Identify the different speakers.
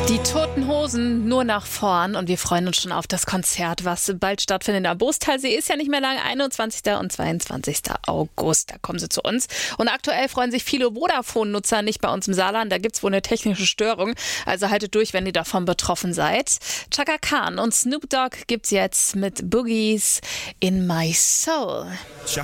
Speaker 1: Die Toten Hosen nur nach vorn und wir freuen uns schon auf das Konzert, was bald stattfindet am Boostalsee. Ist ja nicht mehr lange, 21. und 22. August, da kommen sie zu uns. Und aktuell freuen sich viele Vodafone-Nutzer nicht bei uns im Saarland, da gibt es wohl eine technische Störung. Also haltet durch, wenn ihr davon betroffen seid. Chaka Khan und Snoop Dogg gibt's jetzt mit Boogies in My Soul.